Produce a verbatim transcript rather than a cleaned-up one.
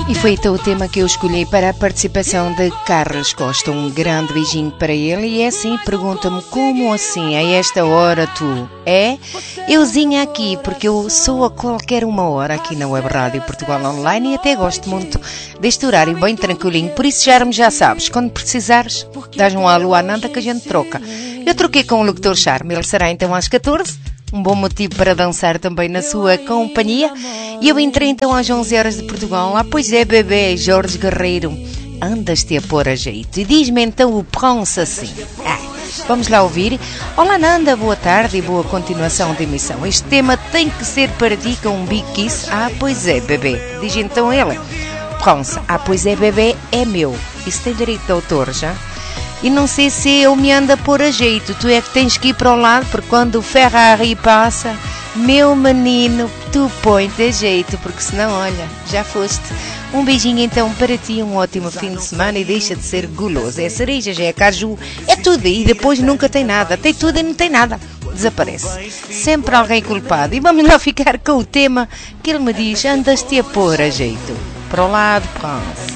E foi então o tema que eu escolhi para a participação de Carlos Costa. Um grande beijinho para ele. E é assim, pergunta-me, como assim, a esta hora tu? É? Euzinha aqui, porque eu sou a qualquer uma hora aqui na Web Rádio Portugal Online e até gosto muito deste horário bem tranquilinho. Por isso, Charme, já sabes, quando precisares, dás um alô à Nanda que a gente troca. Eu troquei com o locutor Charme, ele será então às catorze. Um bom motivo para dançar também na sua companhia. E eu entrei então às onze horas de Portugal. Ah, pois é, bebê, Jorge Guerreiro, andas-te a pôr a jeito. E diz-me então o Pronce assim. Ah, vamos lá ouvir. Olá Nanda, boa tarde e boa continuação de emissão. Este tema tem que ser para ti com um big kiss. Ah, pois é, bebê. Diz então ele. Pronce, ah, pois é, bebê, é meu. Isso tem direito de autor, já? E não sei se eu me ando a pôr a jeito. Tu é que tens que ir para o lado, porque quando o Ferrari passa, meu menino, tu põe-te a jeito, porque senão, olha, já foste. Um beijinho então para ti, um ótimo fim de semana e deixa de ser guloso. É cereja, já é caju, é tudo e depois nunca tem nada. Tem tudo e não tem nada. Desaparece. Sempre alguém culpado. E vamos lá ficar com o tema que ele me diz, andas-te a pôr a jeito. Para o lado, Pronce.